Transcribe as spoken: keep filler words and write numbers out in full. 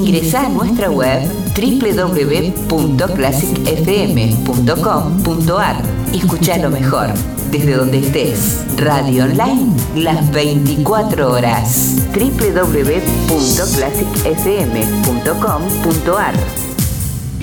Ingresá a nuestra web doble u doble u doble u punto classic f m punto com punto a r y escuchá lo mejor desde donde estés. Radio online las veinticuatro horas. doble u doble u doble u punto classic f m punto com punto a r